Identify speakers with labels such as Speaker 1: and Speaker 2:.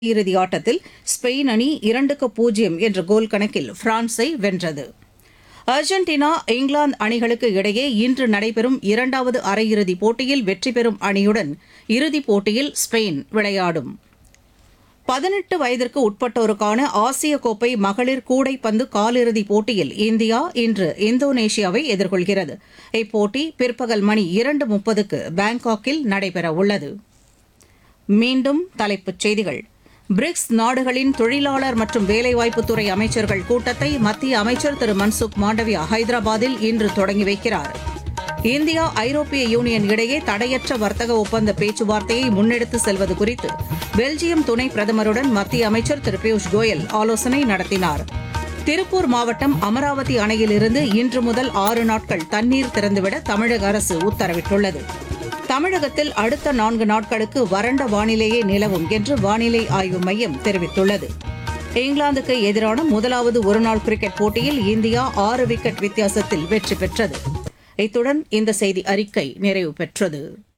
Speaker 1: இறுதி ஆட்டத்தில் ஸ்பெயின் அணி 2-0 என்ற கோல் கணக்கில் பிரான்ஸை வென்றது. அர்ஜென்டினா, இங்கிலாந்து அணிகளுக்கு இடையே இன்று நடைபெறும் இரண்டாவது அரையிறுதிப் போட்டியில் வெற்றி பெறும் அணியுடன் இறுதிப் போட்டியில் ஸ்பெயின் விளையாடும். 18 வயதிற்கு உட்பட்டோருக்கான ஆசிய கோப்பை மகளிர் கூடைப்பந்து காலிறுதிப் போட்டியில் இந்தியா இன்று இந்தோனேஷியாவை எதிர்கொள்கிறது. இப்போட்டி பிற்பகல் மணி 2:30க்கு பாங்காக்கில் நடைபெறவுள்ளது. மீண்டும் தலைப்புச் செய்திகள். பிரிக்ஸ் நாடுகளின் தொழிலாளர் மற்றும் வேலைவாய்ப்புத்துறை அமைச்சர்கள் கூட்டத்தை மத்திய அமைச்சர் திரு மன்சுக் மாண்டவியா ஹைதராபாத்தில் இன்று தொடங்கி வைக்கிறார். இந்தியா ஐரோப்பிய யூனியன் இடையே தடையற்ற வர்த்தக ஒப்பந்த பேச்சுவார்த்தையை முன்னெடுத்து செல்வது குறித்து பெல்ஜியம் துணை பிரதமருடன் மத்திய அமைச்சர் திரு பியூஷ் கோயல் ஆலோசனை நடத்தினார். திருப்பூர் மாவட்டம் அமராவதி அணையிலிருந்து இன்று முதல் 6 நாட்கள் தண்ணீர் திறந்துவிட தமிழக அரசு உத்தரவிட்டுள்ளது. தமிழகத்தில் அடுத்த 4 நாட்களுக்கு வறண்ட வானிலையே நிலவும் என்று வானிலை ஆய்வு மையம் தெரிவித்துள்ளது. இங்கிலாந்துக்கு எதிரான முதலாவது ஒருநாள் கிரிக்கெட் போட்டியில் இந்தியா 6 விக்கெட் வித்தியாசத்தில் வெற்றி பெற்றது. இத்துடன் இந்த செய்தி அறிக்கை நிறைவு பெற்றது.